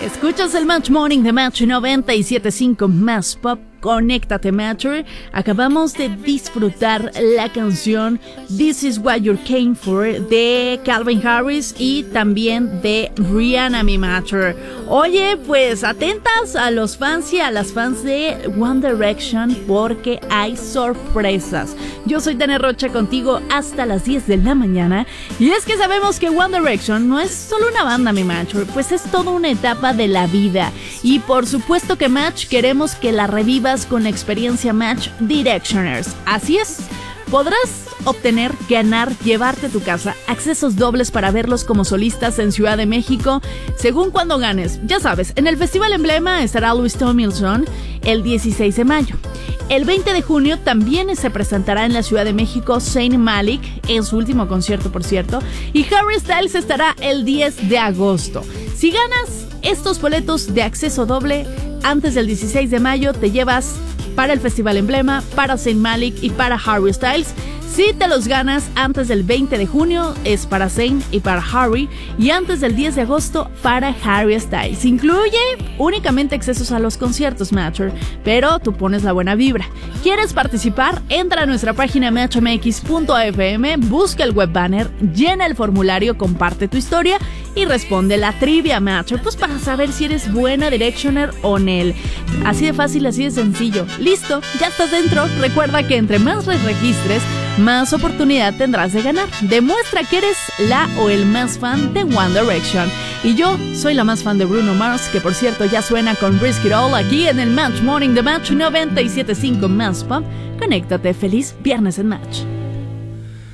Escuchas el Match Morning de Match 97.5 Más Pop. Conéctate, Matcher. Acabamos de disfrutar la canción This Is What You Came For de Calvin Harris y también de Rihanna, mi Matcher. Oye, pues atentas a los fans y a las fans de One Direction porque hay sorpresas. Yo soy Tania Rocha contigo hasta las 10 de la mañana. Y es que sabemos que One Direction no es solo una banda, mi Matcher, pues es toda una etapa de la vida. Y por supuesto que Match queremos que la revivas con la experiencia Match Directioners. Así es, podrás obtener, ganar, llevarte a tu casa accesos dobles para verlos como solistas en Ciudad de México según cuando ganes. Ya sabes, en el Festival Emblema estará Louis Tomlinson el 16 de mayo. El 20 de junio también se presentará en la Ciudad de México Zayn Malik, en su último concierto, por cierto, y Harry Styles estará el 10 de agosto. Si ganas estos boletos de acceso doble antes del 16 de mayo, te llevas para el Festival Emblema, para Zayn Malik y para Harry Styles. Si te los ganas antes del 20 de junio, es para Zayn y para Harry, y antes del 10 de agosto para Harry Styles. Incluye únicamente accesos a los conciertos, Matcher, pero tú pones la buena vibra. ¿Quieres participar? Entra a nuestra página matchmx.fm, busca el web banner, llena el formulario, comparte tu historia y responde la trivia, Matcher, pues para saber si eres buena Directioner o Nel. Así de fácil, así de sencillo. Listo, ya estás dentro. Recuerda que entre más registres, más oportunidad tendrás de ganar. Demuestra que eres la o el más fan de One Direction. Y yo soy la más fan de Bruno Mars, que por cierto ya suena con Risk It All aquí en el Match Morning de Match 97.5 Más Pop. Conéctate, feliz viernes en Match.